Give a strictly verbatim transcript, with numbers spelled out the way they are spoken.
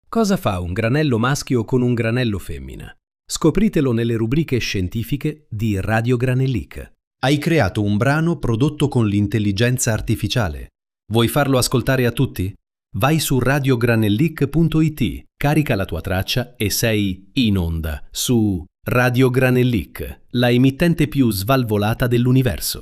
Cosa fa un granello maschio con un granello femmina? Scopritelo nelle rubriche scientifiche di Radio Granellic. Hai creato un brano prodotto con l'intelligenza artificiale. Vuoi farlo ascoltare a tutti? Vai su radio granellic punto it, carica la tua traccia e sei in onda su Radio Granellic, la emittente più svalvolata dell'universo.